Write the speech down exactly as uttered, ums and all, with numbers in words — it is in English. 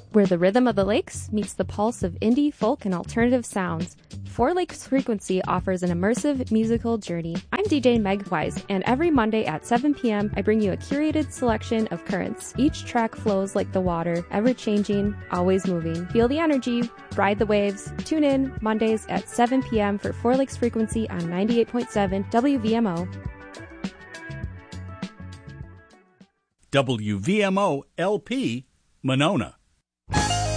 where the rhythm of the lakes meets the pulse of indie, folk, and alternative sounds. Four Lakes Frequency offers an immersive musical journey. I'm D J Meg Wise, and every Monday at seven p.m. I bring you a curated selection of currents. Each track flows like the water, ever-changing, always moving. Feel the energy, ride the waves. Tune in Mondays at seven p.m. for Four Lakes Frequency on ninety-eight point seven W V M O. W V M O L P, Monona.